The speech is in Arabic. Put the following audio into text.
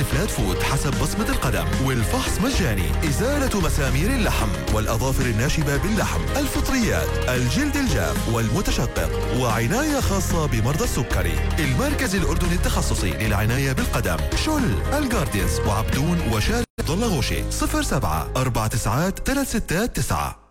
فلات فود حسب بصمة القدم، والفحص مجاني. إزالة مسامير اللحم والأظافر الناشبة باللحم، الفطريات، الجلد الجاف والمتشقق، وعناية خاصة بمرضى السكري. المركز الأردني التخصصي للعناية بالقدم، شل، الجارديانز وعبدون وشارع ضلغوشي. 07 49 369.